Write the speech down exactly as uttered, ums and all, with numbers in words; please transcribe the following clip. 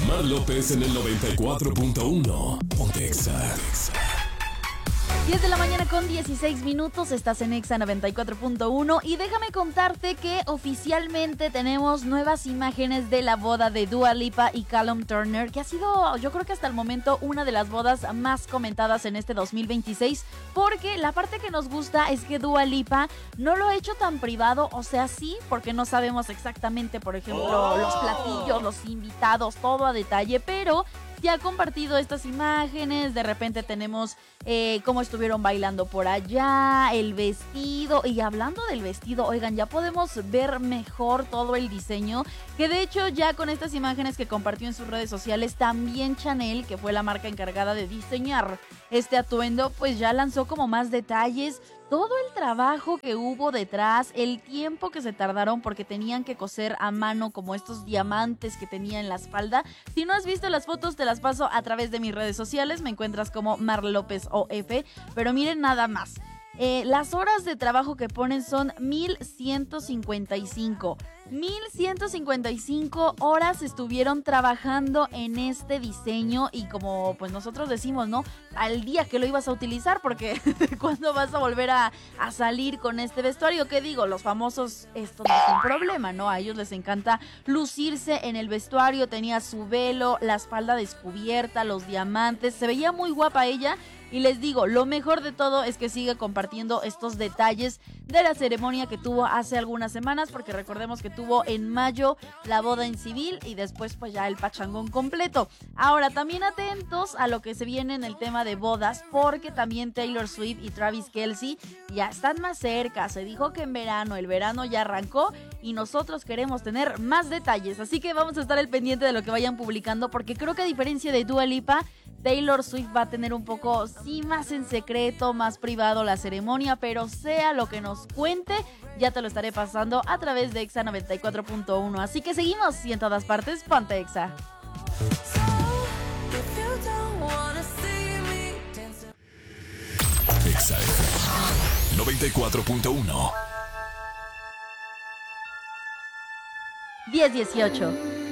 Mar López en el noventa y cuatro punto uno. Ponte Exa. diez de la mañana con dieciséis minutos, estás en Exa noventa y cuatro punto uno y déjame contarte que oficialmente tenemos nuevas imágenes de la boda de Dua Lipa y Callum Turner, que ha sido, yo creo que hasta el momento, una de las bodas más comentadas en este dos mil veintiséis, porque la parte que nos gusta es que Dua Lipa no lo ha hecho tan privado, o sea, sí, porque no sabemos exactamente, por ejemplo, oh. los platillos, los invitados, todo a detalle, pero ya ha compartido estas imágenes. De repente tenemos eh, cómo estuvieron bailando por allá, el vestido. Y hablando del vestido, oigan, ya podemos ver mejor todo el diseño, que de hecho ya con estas imágenes que compartió en sus redes sociales, también Chanel, que fue la marca encargada de diseñar este atuendo, pues ya lanzó como más detalles. Todo el trabajo que hubo detrás, el tiempo que se tardaron porque tenían que coser a mano como estos diamantes que tenía en la espalda. Si no has visto las fotos, te las paso a través de mis redes sociales. Me encuentras como Mar López O F. Pero miren nada más. Eh, las horas de trabajo que ponen son mil ciento cincuenta y cinco. mil ciento cincuenta y cinco horas estuvieron trabajando en este diseño y como pues nosotros decimos, ¿no? Al día que lo ibas a utilizar, porque ¿cuándo vas a volver a, a salir con este vestuario? ¿Qué digo? Los famosos, esto no es un problema, ¿no? A ellos les encanta lucirse en el vestuario. Tenía su velo, la espalda descubierta, los diamantes. Se veía muy guapa ella. Y les digo, lo mejor de todo es que sigue compartiendo estos detalles de la ceremonia que tuvo hace algunas semanas, porque recordemos que tuvo en mayo la boda en civil y después pues ya el pachangón completo. Ahora, también atentos a lo que se viene en el tema de bodas, porque también Taylor Swift y Travis Kelce ya están más cerca. Se dijo que en verano, el verano ya arrancó y nosotros queremos tener más detalles. Así que vamos a estar al pendiente de lo que vayan publicando, porque creo que a diferencia de Dua Lipa, Taylor Swift va a tener un poco, sí, más en secreto, más privado la ceremonia, pero sea lo que nos cuente, ya te lo estaré pasando a través de Exa noventa y cuatro punto uno. Así que seguimos y en todas partes, ponte Exa. Exa noventa y cuatro punto uno. diez dieciocho.